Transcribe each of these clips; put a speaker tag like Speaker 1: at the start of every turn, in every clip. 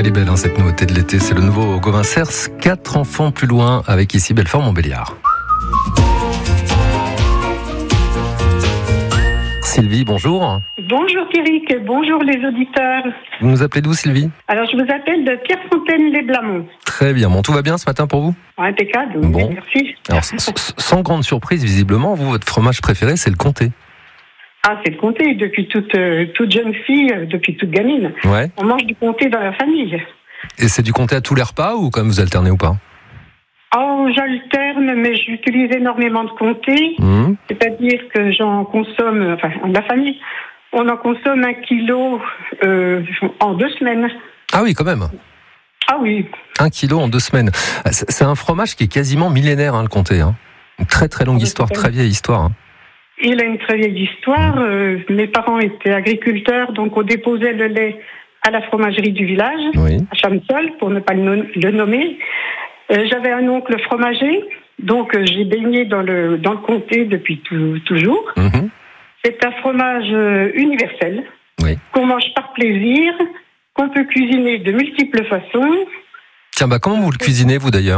Speaker 1: Elle est belle, cette nouveauté de l'été. C'est le nouveau Gauvin Cers. 4 enfants plus loin avec ici Belfort-Montbéliard. Sylvie, bonjour.
Speaker 2: Bonjour Pierrick, bonjour les auditeurs.
Speaker 1: Vous nous appelez d'où, Sylvie ?
Speaker 2: Alors je vous appelle de Pierrefontaine-les-Blamont.
Speaker 1: Très bien, bon, tout va bien ce matin pour vous ?
Speaker 2: Impeccable,
Speaker 1: bon.
Speaker 2: Oui, merci.
Speaker 1: Alors, sans grande surprise, visiblement, vous, votre fromage préféré, c'est le comté.
Speaker 2: Ah, c'est le comté, depuis toute jeune fille, depuis toute gamine.
Speaker 1: Ouais.
Speaker 2: On mange du comté dans la famille.
Speaker 1: Et c'est du comté à tous les repas ou quand même vous alternez ou pas ?
Speaker 2: Oh, j'alterne, mais j'utilise énormément de comté. C'est-à-dire que j'en consomme, enfin, la famille, on en consomme 1 kilo en 2 semaines.
Speaker 1: Ah oui, quand même.
Speaker 2: Ah oui.
Speaker 1: 1 kilo en 2 semaines. C'est un fromage qui est quasiment millénaire, le comté. Une très très longue histoire, très vieille histoire.
Speaker 2: Il a une très vieille histoire. Mes parents étaient agriculteurs, donc on déposait le lait à la fromagerie du village, à Chamsol, pour ne pas le nommer. J'avais un oncle fromager, donc j'ai baigné dans le comté depuis toujours. C'est un fromage universel, qu'on mange par plaisir, qu'on peut cuisiner de multiples façons.
Speaker 1: Tiens, comment vous le cuisinez, vous, d'ailleurs ?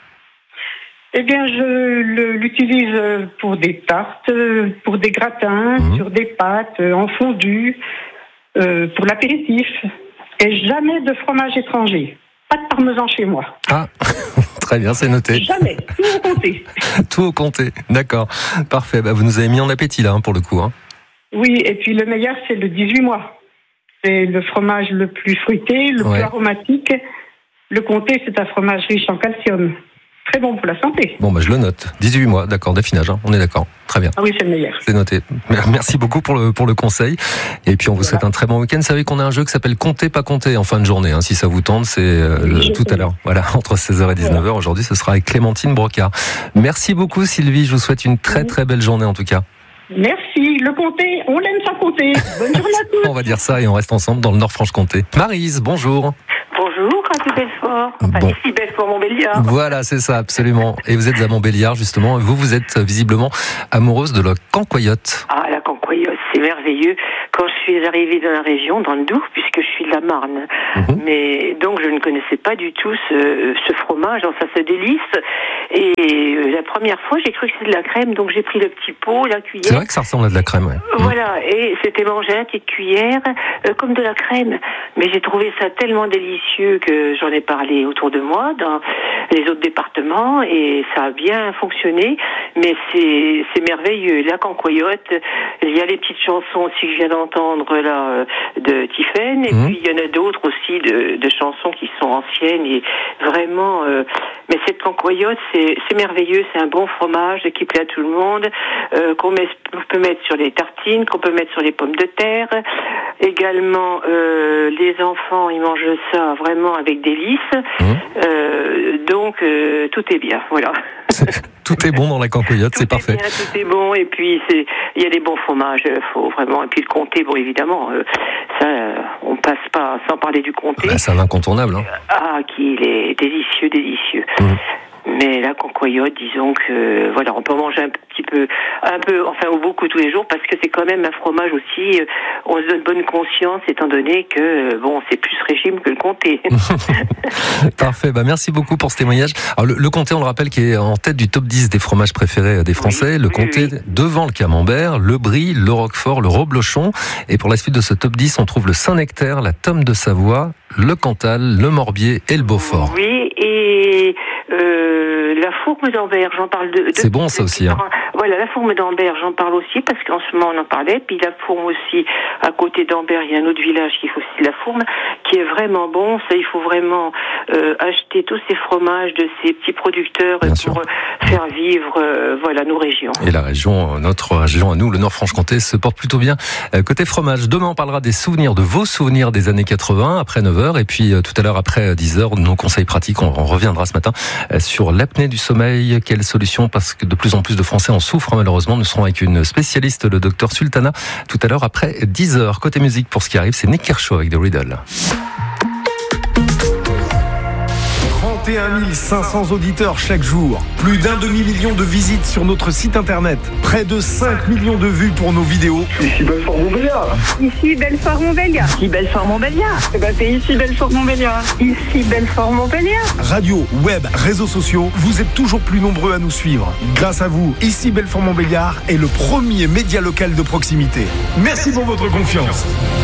Speaker 2: Eh bien, je l'utilise pour des tartes, pour des gratins, sur des pâtes, en fondu, pour l'apéritif. Et jamais de fromage étranger. Pas de parmesan chez moi.
Speaker 1: Ah, très bien, c'est noté.
Speaker 2: Jamais, tout au comté.
Speaker 1: Tout au comté, d'accord. Parfait, vous nous avez mis en appétit là, pour le coup.
Speaker 2: Oui, et puis le meilleur, c'est le 18 mois. C'est le fromage le plus fruité, le plus aromatique. Le comté, c'est un fromage riche en calcium. Très bon pour la santé.
Speaker 1: Bon, je le note. 18 mois, d'accord, d'affinage, on est d'accord. Très bien.
Speaker 2: Ah oui, c'est le meilleur.
Speaker 1: C'est noté. Merci beaucoup pour le conseil. Et puis, on vous souhaite un très bon week-end. Vous savez qu'on a un jeu qui s'appelle Compter, pas compter en fin de journée. Si ça vous tente, c'est tout à l'heure. Voilà, entre 16h et 19h. Aujourd'hui, ce sera avec Clémentine Brocard. Merci beaucoup, Sylvie. Je vous souhaite une très, très belle journée, en tout cas.
Speaker 2: Merci. Le comté, on l'aime sans compter. Bonne journée à tous.
Speaker 1: On va dire ça et on reste ensemble dans le Nord-Franche-Comté. Maryse, bonjour.
Speaker 3: Bonjour, Radio Belfort. Ici Belfort-Montbéliard.
Speaker 1: Voilà, c'est ça, absolument. Et vous êtes à Montbéliard, justement. Vous êtes visiblement amoureuse de la cancoyote.
Speaker 3: Ah, la cancoyote, c'est merveilleux. Quand je suis arrivée dans la région, dans le Doubs, puisque je suis de la Marne, mais donc je ne connaissais pas du tout ce fromage, donc ça se délice. Et la première fois, j'ai cru que c'était de la crème, donc j'ai pris le petit pot, la cuillère.
Speaker 1: C'est vrai que ça ressemble à de la crème,
Speaker 3: Voilà, et c'était mangé à la petite cuillère, comme de la crème. Mais j'ai trouvé ça tellement délicieux que j'en ai parlé autour de moi, dans les autres départements, et ça a bien fonctionné. Mais c'est merveilleux. La cancoyote, il y a les petites chansons aussi que je viens d'entendre là de Tiphaine, et puis il y en a d'autres aussi de chansons qui sont anciennes et vraiment. Mais cette cancoyote, c'est merveilleux. C'est un bon fromage qui plaît à tout le monde, qu'on peut mettre sur les tartines, qu'on peut mettre sur les pommes de terre. Également, les enfants, ils mangent ça vraiment avec délice. Donc, tout est bien. Voilà.
Speaker 1: Tout est bon dans la cancoyote, c'est parfait.
Speaker 3: Bien, tout est bon, et puis il y a des bons fromages, faut vraiment. Et puis le comté, bon évidemment, ça, on passe pas sans parler du comté.
Speaker 1: C'est un incontournable.
Speaker 3: Qu'il est délicieux. Mais la cancoyote, disons que voilà, on peut manger un peu, enfin ou beaucoup tous les jours, parce que c'est quand même un fromage aussi. On se donne bonne conscience, étant donné que c'est plus régime que le comté.
Speaker 1: Parfait. Merci beaucoup pour ce témoignage. Alors, le comté, on le rappelle, qui est en tête du top 10 des fromages préférés des Français. Le comté devant le camembert, le brie, le roquefort, le reblochon. Et pour la suite de ce top 10, on trouve le Saint-Nectaire, la Tome de Savoie, le Cantal, le Morbier et le Beaufort.
Speaker 3: Oui, et la fourme d'Ambert, j'en parle de
Speaker 1: c'est bon ça aussi.
Speaker 3: Voilà, la fourme d'Ambert, j'en parle aussi parce qu'en ce moment on en parlait. Puis la fourme aussi, à côté d'Ambert, il y a un autre village qui fait aussi de la fourme, qui est vraiment bon. Ça, il faut vraiment acheter tous ces fromages de ces petits producteurs pour faire vivre nos régions.
Speaker 1: Et la région, notre région à nous, le Nord-Franche-Comté, se porte plutôt bien. Côté fromage, demain on parlera de vos souvenirs des années 80 après 9h, et puis tout à l'heure après 10h, nos conseils pratiques. On reviendra ce matin sur l'apnée du sommeil. Quelle solution, parce que de plus en plus de Français en souffrent malheureusement. Nous serons avec une spécialiste, le docteur Sultana, tout à l'heure après 10h. Côté musique, pour ce qui arrive, c'est Nick Kershaw avec The Riddle.
Speaker 4: 31 500 auditeurs chaque jour. Plus d'1 demi-million de visites sur notre site internet. Près de 5 millions de vues pour nos vidéos.
Speaker 5: Ici Belfort-Montbéliard.
Speaker 2: Ici Belfort-Montbéliard.
Speaker 3: Ici Belfort-Montbéliard.
Speaker 2: C'est ici Belfort-Montbéliard. Ici Belfort-Montbéliard.
Speaker 4: Radio, web, réseaux sociaux, vous êtes toujours plus nombreux à nous suivre. Grâce à vous, ici Belfort-Montbéliard est le premier média local de proximité. Merci pour votre confiance.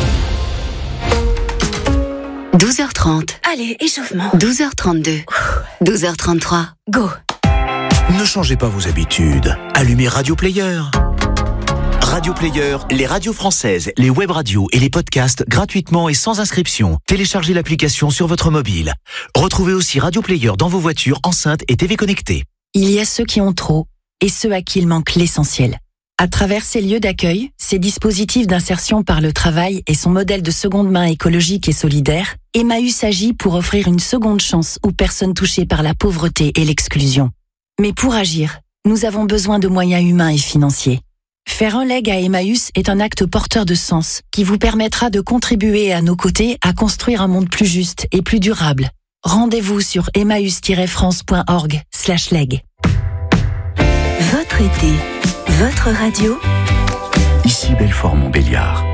Speaker 6: 12h30.
Speaker 7: Allez, échauffement.
Speaker 6: 12h32. 12h33.
Speaker 7: Go.
Speaker 8: Ne changez pas vos habitudes. Allumez Radio Player. Radio Player, les radios françaises, les web radios et les podcasts gratuitement et sans inscription. Téléchargez l'application sur votre mobile. Retrouvez aussi Radio Player dans vos voitures, enceintes et TV connectées.
Speaker 9: Il y a ceux qui ont trop et ceux à qui il manque l'essentiel. À travers ces lieux d'accueil, ces dispositifs d'insertion par le travail et son modèle de seconde main écologique et solidaire, Emmaüs agit pour offrir une seconde chance aux personnes touchées par la pauvreté et l'exclusion. Mais pour agir, nous avons besoin de moyens humains et financiers. Faire un leg à Emmaüs est un acte porteur de sens qui vous permettra de contribuer à nos côtés à construire un monde plus juste et plus durable. Rendez-vous sur emmaüs-france.org/leg.
Speaker 6: Votre été, votre radio.
Speaker 8: Ici Belfort-Montbéliard.